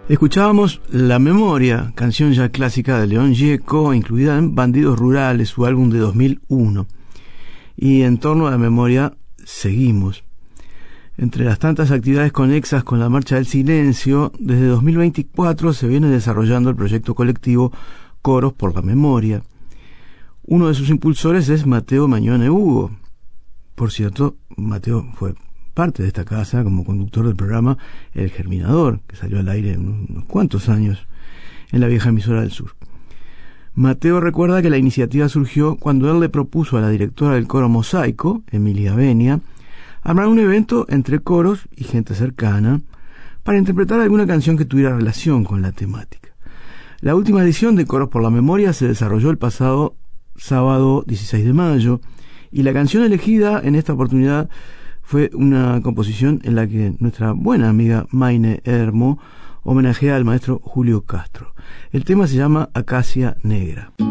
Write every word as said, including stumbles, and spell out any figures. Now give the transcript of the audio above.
Escuchábamos La Memoria, canción ya clásica de León Gieco, incluida en Bandidos Rurales, su álbum de dos mil uno. Y en torno a la memoria seguimos. Entre las tantas actividades conexas con la Marcha del Silencio, desde dos mil veinticuatro se viene desarrollando el proyecto colectivo Coros por la Memoria. Uno de sus impulsores es Mateo Mañone Hugo. Por cierto, Mateo fue parte de esta casa como conductor del programa El Germinador, que salió al aire en unos cuantos años en la vieja emisora del sur. Mateo recuerda que la iniciativa surgió cuando él le propuso a la directora del coro Mosaico, Emilia Benia, armar un evento entre coros y gente cercana para interpretar alguna canción que tuviera relación con la temática. La última edición de Coros por la Memoria se desarrolló el pasado sábado dieciséis de mayo y la canción elegida en esta oportunidad fue una composición en la que nuestra buena amiga Maine Hermo homenajea al maestro Julio Castro. El tema se llama Acacia Negra.